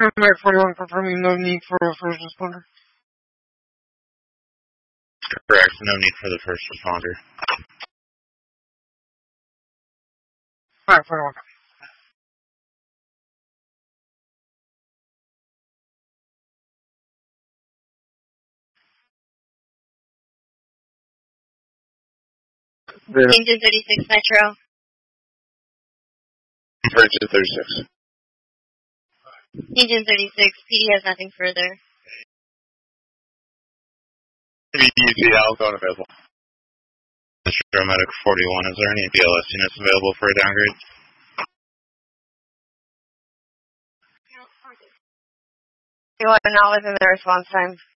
Paramedic 41 confirming no need for a first responder. Correct, no need for the first responder. Alright, 41. Engine 36 Metro. Engine 36. Engine 36, PD has nothing further. BDL going available. Mr. Paramedic 41, is there any BLS units available for a downgrade? You want to know within the response time?